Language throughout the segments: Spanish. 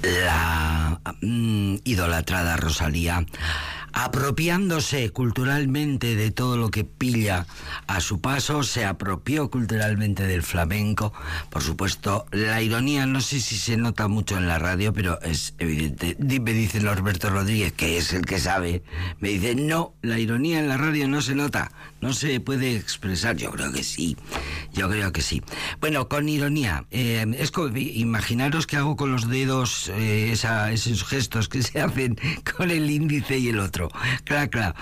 la idolatrada Rosalía, apropiándose culturalmente de todo lo que pilla a su paso, se apropió culturalmente del flamenco. Por supuesto, la ironía no sé si se nota mucho en la radio, pero es evidente. Me dice Norberto Rodríguez, que es el que sabe, me dice, no, la ironía en la radio no se nota, no se puede expresar. Yo creo que sí, Bueno, con ironía, imaginaros que hago con los dedos esos gestos que se hacen con el índice y el otro. Claro.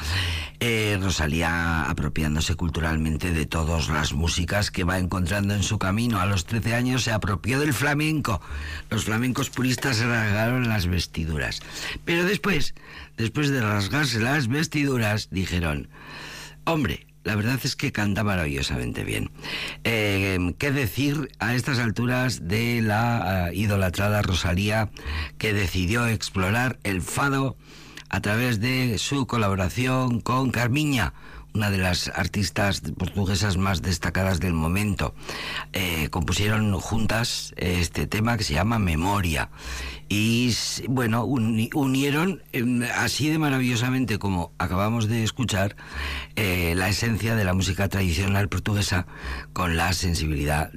Rosalía apropiándose culturalmente de todas las músicas que va encontrando en su camino. A los 13 años se apropió del flamenco. Los flamencos puristas se rasgaron las vestiduras. Pero después de rasgarse las vestiduras, dijeron, hombre, la verdad es que canta maravillosamente bien. ¿Qué decir a estas alturas de la idolatrada Rosalía, que decidió explorar el fado a través de su colaboración con Carmiña, una de las artistas portuguesas más destacadas del momento? Compusieron juntas este tema que se llama Memoria. Y bueno, unieron así de maravillosamente como acabamos de escuchar la esencia de la música tradicional portuguesa con la sensibilidad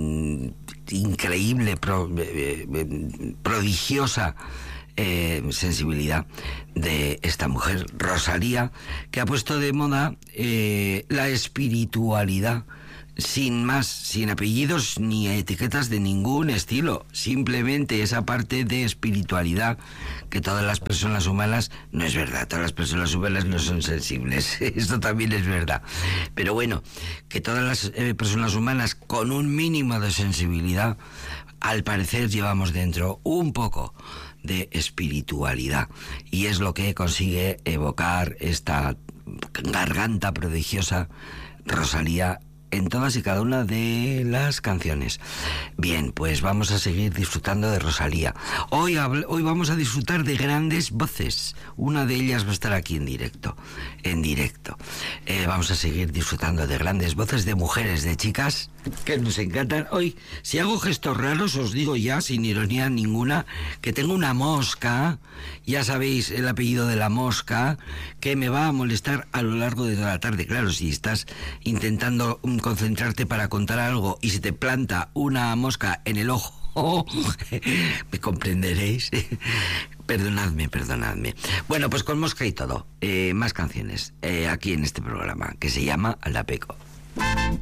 increíble, prodigiosa sensibilidad de esta mujer, Rosalía, que ha puesto de moda la espiritualidad, sin más, sin apellidos ni etiquetas de ningún estilo, simplemente esa parte de espiritualidad que todas las personas humanas, no es verdad, todas las personas humanas no son sensibles, esto también es verdad, pero bueno, que todas las personas humanas con un mínimo de sensibilidad, al parecer llevamos dentro un poco de espiritualidad, y es lo que consigue evocar esta garganta prodigiosa Rosalía en todas y cada una de las canciones. Bien, pues vamos a seguir disfrutando de Rosalía. Hoy vamos a disfrutar de grandes voces. Una de ellas va a estar aquí en directo. Vamos a seguir disfrutando de grandes voces de mujeres, de chicas que nos encantan. Hoy, si hago gestos raros, os digo ya, sin ironía ninguna, que tengo una mosca, ya sabéis el apellido de la mosca, que me va a molestar a lo largo de toda la tarde. Claro, si estás intentando concentrarte para contar algo y se te planta una mosca en el ojo, me comprenderéis. Perdonadme. Bueno, pues con mosca y todo, más canciones aquí en este programa que se llama Aldapeco.